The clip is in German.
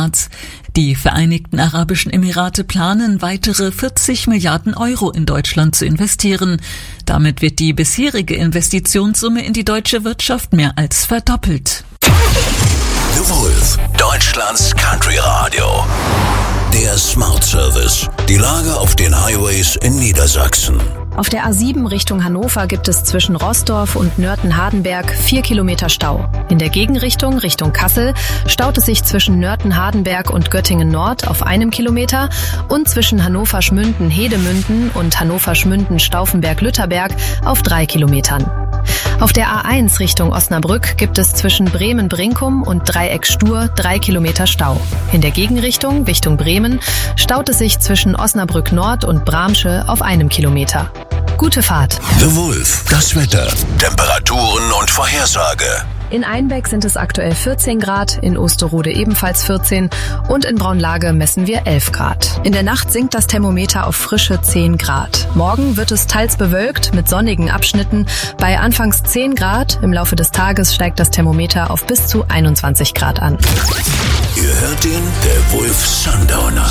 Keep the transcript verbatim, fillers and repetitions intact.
Grad. Die Vereinigten Arabischen Emirate planen, weitere vierzig Milliarden Euro in Deutschland zu investieren. Damit wird die bisherige Investitionssumme in die deutsche Wirtschaft mehr als verdoppelt. The Wolf, Deutschlands Country Radio. Der Smart Service. Die Lage auf den Highways in Niedersachsen. Auf der A sieben Richtung Hannover gibt es zwischen Roßdorf und Nörten-Hardenberg vier Kilometer Stau. In der Gegenrichtung, Richtung Kassel, staut es sich zwischen Nörten-Hardenberg und Göttingen-Nord auf einem Kilometer und zwischen Hannover-Schmünden-Hedemünden und Hannover-Schmünden-Stauffenberg-Lütterberg auf drei Kilometern. Auf der A eins Richtung Osnabrück gibt es zwischen Bremen-Brinkum und Dreieck-Stur drei Kilometer Stau. In der Gegenrichtung, Richtung Bremen, staut es sich zwischen Osnabrück-Nord und Bramsche auf einem Kilometer. Gute Fahrt. The Wolf, das Wetter, Temperaturen und Vorhersage. In Einbeck sind es aktuell vierzehn Grad, in Osterode ebenfalls vierzehn und in Braunlage messen wir elf Grad. In der Nacht sinkt das Thermometer auf frische zehn Grad. Morgen wird es teils bewölkt mit sonnigen Abschnitten bei anfangs zehn Grad. Im Laufe des Tages steigt das Thermometer auf bis zu einundzwanzig Grad an. Ihr hört ihn, der Wolf Sundowner.